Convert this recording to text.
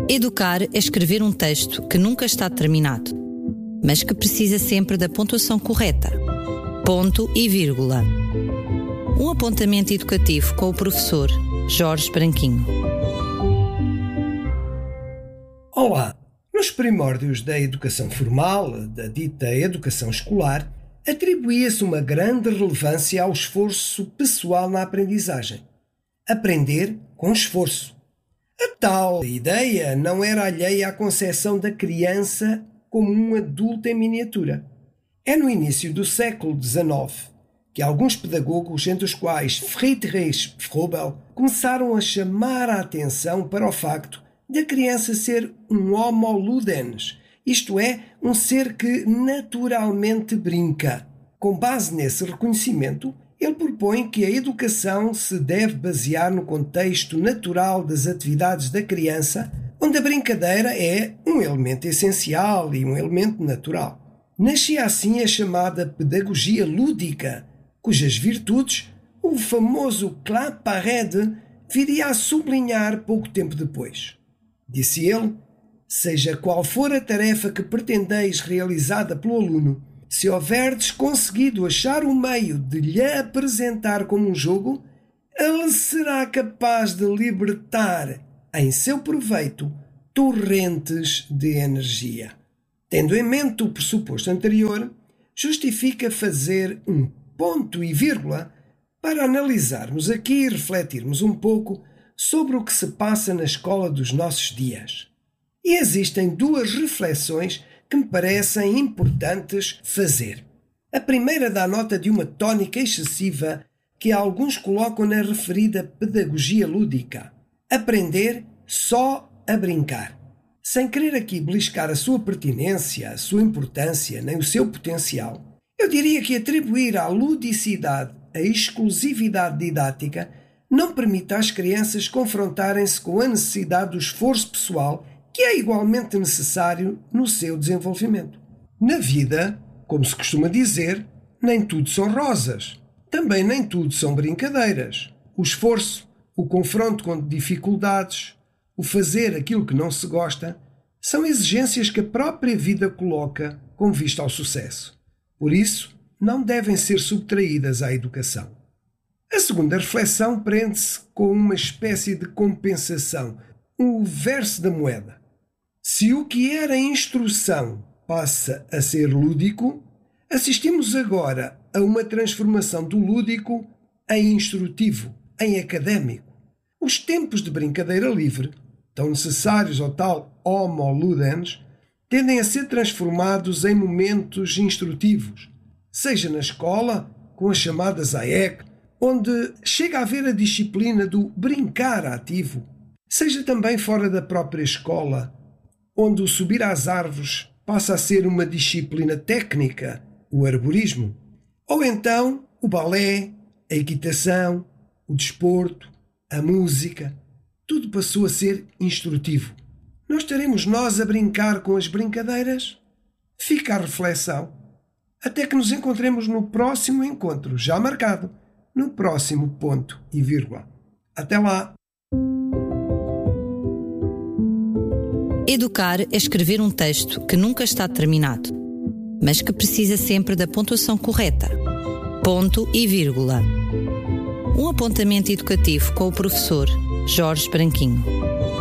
Educar é escrever um texto que nunca está terminado, mas que precisa sempre da pontuação correta. Ponto e vírgula. Um apontamento educativo com o professor Jorge Branquinho. Olá! Nos primórdios da educação formal, da dita educação escolar, atribuía-se uma grande relevância ao esforço pessoal na aprendizagem. Aprender com esforço. A tal ideia não era alheia à concepção da criança como um adulto em miniatura. É no início do século XIX que alguns pedagogos, entre os quais Friedrich Froebel, começaram a chamar a atenção para o facto de a criança ser um homo ludens, isto é, um ser que naturalmente brinca. Com base nesse reconhecimento, ele propõe que a educação se deve basear no contexto natural das atividades da criança, onde a brincadeira é um elemento essencial e um elemento natural. Nascia assim a chamada pedagogia lúdica, cujas virtudes o famoso Claparède viria a sublinhar pouco tempo depois. Disse ele: seja qual for a tarefa que pretendeis realizada pelo aluno, se houverdes conseguido achar o meio de lhe apresentar como um jogo, ele será capaz de libertar em seu proveito torrentes de energia. Tendo em mente o pressuposto anterior, justifica fazer um ponto e vírgula para analisarmos aqui e refletirmos um pouco sobre o que se passa na escola dos nossos dias. E existem duas reflexões que me parecem importantes fazer. A primeira dá nota de uma tónica excessiva que alguns colocam na referida pedagogia lúdica. Aprender só a brincar. Sem querer aqui beliscar a sua pertinência, a sua importância, nem o seu potencial, eu diria que atribuir à ludicidade a exclusividade didática não permite às crianças confrontarem-se com a necessidade do esforço pessoal que é igualmente necessário no seu desenvolvimento. Na vida, como se costuma dizer, nem tudo são rosas. Também nem tudo são brincadeiras. O esforço, o confronto com dificuldades, o fazer aquilo que não se gosta, são exigências que a própria vida coloca com vista ao sucesso. Por isso, não devem ser subtraídas à educação. A segunda reflexão prende-se com uma espécie de compensação, o verso da moeda. Se o que era instrução passa a ser lúdico, assistimos agora a uma transformação do lúdico em instrutivo, em académico. Os tempos de brincadeira livre, tão necessários ao tal homo ludens, tendem a ser transformados em momentos instrutivos, seja na escola, com as chamadas AEC, onde chega a haver a disciplina do brincar ativo, seja também fora da própria escola, onde o subir às árvores passa a ser uma disciplina técnica, o arborismo, ou então o balé, a equitação, o desporto, a música, tudo passou a ser instrutivo. Não estaremos nós a brincar com as brincadeiras? Fica a reflexão. Até que nos encontremos no próximo encontro, já marcado, no próximo ponto e vírgula. Até lá! Educar é escrever um texto que nunca está terminado, mas que precisa sempre da pontuação correta. Ponto e vírgula. Um apontamento educativo com o professor Jorge Branquinho.